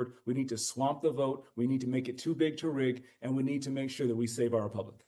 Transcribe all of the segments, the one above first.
forward. We need to swamp the vote. We need to make it too big to rig, and we need to make sure that we save our republic.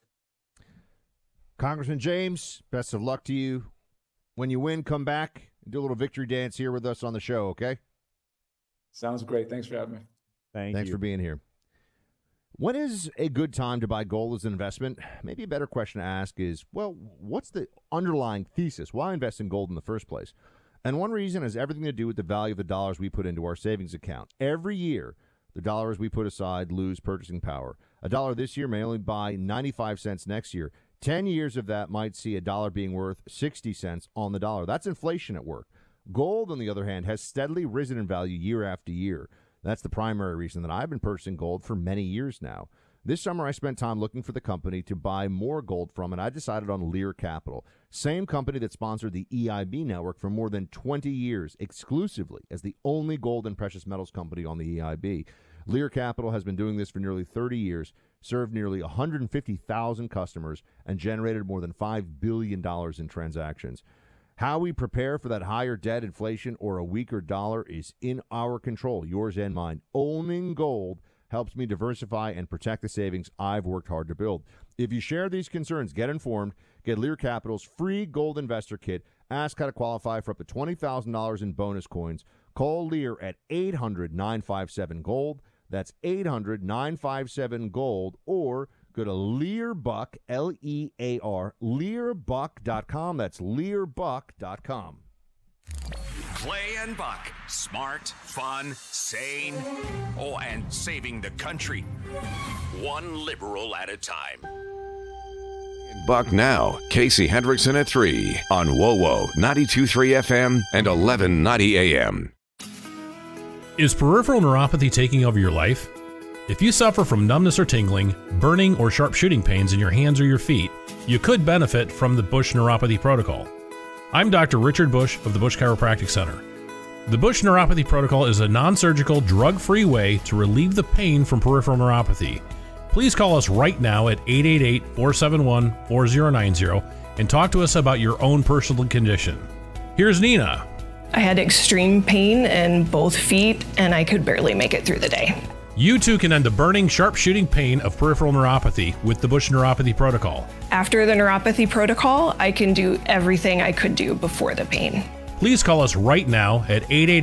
Congressman James, best of luck to you. When you win, come back and do a little victory dance here with us on the show, okay? Sounds great. Thanks for having me. Thanks for being here. When is a good time to buy gold as an investment? Maybe a better question to ask is, well, what's the underlying thesis? Why invest in gold in the first place? And one reason has everything to do with the value of the dollars we put into our savings account. Every year, the dollars we put aside lose purchasing power. A dollar this year may only buy 95 cents next year. 10 years of that might see a dollar being worth 60 cents on the dollar. That's inflation at work. Gold, on the other hand, has steadily risen in value year after year. That's the primary reason that I've been purchasing gold for many years now. This summer, I spent time looking for the company to buy more gold from, and I decided on Lear Capital, same company that sponsored the EIB network for more than 20 years, exclusively as the only gold and precious metals company on the EIB. Lear Capital has been doing this for nearly 30 years, served nearly 150,000 customers, and generated more than $5 billion in transactions. How we prepare for that higher debt, inflation, or a weaker dollar is in our control, yours and mine. Owning gold helps me diversify and protect the savings I've worked hard to build. If you share these concerns, get informed, get Lear Capital's free gold investor kit, ask how to qualify for up to $20,000 in bonus coins. Call Lear at 800-957-GOLD. That's 800-957-GOLD, or go to Learbuck, L-E-A-R, Learbuck.com. That's Learbuck.com. Clay and Buck. Smart, fun, sane. Oh, and saving the country. One liberal at a time. Buck now. Casey Hendrickson at 3 on WOWO 92.3 FM and 1190 AM. Is peripheral neuropathy taking over your life? If you suffer from numbness or tingling, burning or sharp shooting pains in your hands or your feet, you could benefit from the Bush Neuropathy Protocol. I'm Dr. Richard Bush of the Bush Chiropractic Center. The Bush Neuropathy Protocol is a non-surgical, drug-free way to relieve the pain from peripheral neuropathy. Please call us right now at 888-471-4090 and talk to us about your own personal condition. Here's Nina. I had extreme pain in both feet, and I could barely make it through the day. You too can end the burning, sharp shooting pain of peripheral neuropathy with the Bush Neuropathy Protocol. After the neuropathy protocol, I can do everything I could do before the pain. Please call us right now at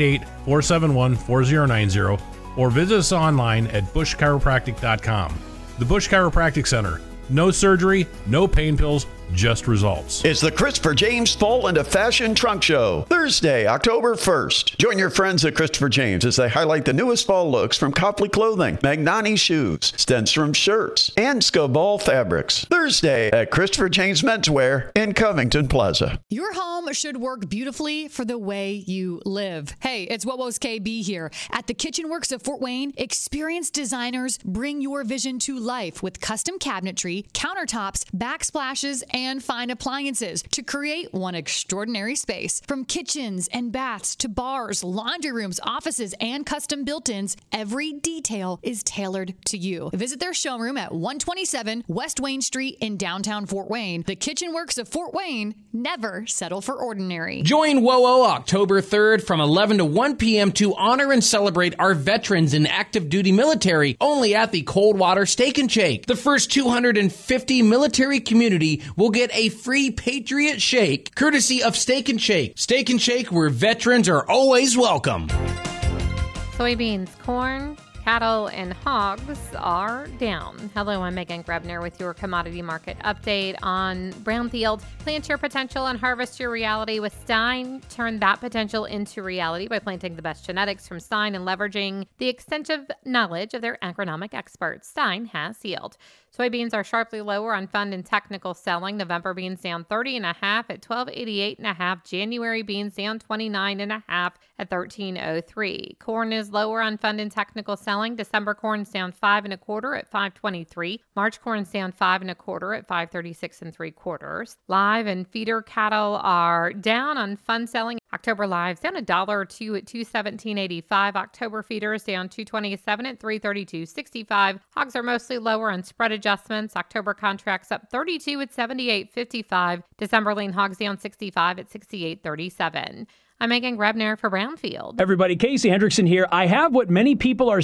888-471-4090 or visit us online at bushchiropractic.com. The Bush Chiropractic Center. No surgery, no pain pills, just results. It's the Christopher James Fall into Fashion Trunk Show, Thursday, October 1st. Join your friends at Christopher James as they highlight the newest fall looks from Copley Clothing, Magnani Shoes, Stenstrom Shirts, and Scoball Fabrics. Thursday at Christopher James Menswear in Covington Plaza. Your home should work beautifully for the way you live. Hey, it's WOWO's KB here. At the Kitchen Works of Fort Wayne, experienced designers bring your vision to life with custom cabinetry, countertops, backsplashes, and fine appliances to create one extraordinary space. From kitchens and baths to bars, laundry rooms, offices, and custom built-ins, every detail is tailored to you. Visit their showroom at 127 West Wayne Street in downtown Fort Wayne. The Kitchen Works of Fort Wayne, never settle for ordinary. Join WOWO October 3rd from 11 to 1 p.m. to honor and celebrate our veterans in active duty military only at the Coldwater Steak and Shake. The first 250 military community will get a free Patriot Shake, courtesy of Steak and Shake. Steak and Shake, where veterans are always welcome. Soybeans, corn, cattle, and hogs are down. Hello, I'm Megan Grebner with your commodity market update on Brownfield. Plant your potential and harvest your reality with Stein. Turn that potential into reality by planting the best genetics from Stein and leveraging the extensive knowledge of their agronomic experts. Stein has yield. Soybeans are sharply lower on fund and technical selling. November beans down 30.5 at 1288.5. January beans down 29.5 at 1303. Corn is lower on fund and technical selling. December corn's down 5.25 at 523. March corn's down 5.25 at 536.75. Live and feeder cattle are down on fund selling. October lives down $1 or $2 at 217.85. October feeders down 227 at 332.65. Hogs are mostly lower on spread adjustments. October contracts up 32 at 78.55. December lean hogs down 65 at 68.37. I'm Megan Grebner for Brownfield. Everybody, Casey Hendrickson here. I have what many people are